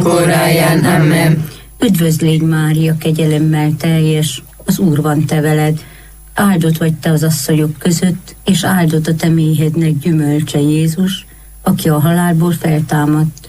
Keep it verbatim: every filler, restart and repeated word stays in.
óráján. Amen. Üdvözl légy, Mária, kegyelemmel teljes, az Úr van te veled. Áldott vagy te az asszonyok között, és áldott a te méhednek gyümölcse, Jézus, aki a halálból feltámadt.